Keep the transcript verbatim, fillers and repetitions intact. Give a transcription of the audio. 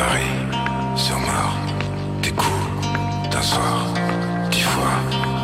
Paris, sur Mars, des coups d'un soir, dix fois.